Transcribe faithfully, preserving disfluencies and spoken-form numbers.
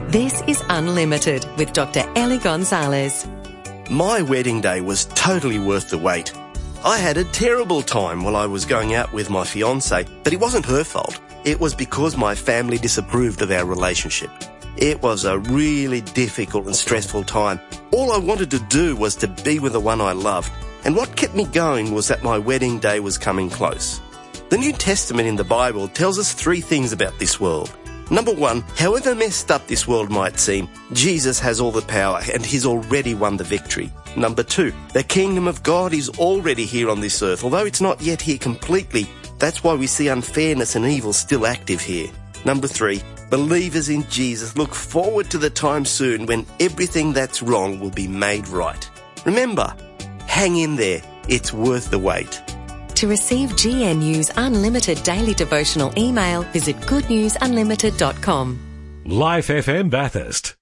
This is Unlimited with Doctor Ellie Gonzalez. My wedding day was totally worth the wait. I had a terrible time while I was going out with my fiancée, but it wasn't her fault. It was because my family disapproved of our relationship. It was a really difficult and stressful time. All I wanted to do was to be with the one I loved, and what kept me going was that my wedding day was coming close. The New Testament in the Bible tells us three things about this world. Number one, however messed up this world might seem, Jesus has all the power and he's already won the victory. Number two, the kingdom of God is already here on this earth, although it's not yet here completely. That's why we see unfairness and evil still active here. Number three, believers in Jesus look forward to the time soon when everything that's wrong will be made right. Remember, hang in there. It's worth the wait. To receive G N U's unlimited daily devotional email, visit good news unlimited dot com. Life F M Bathurst.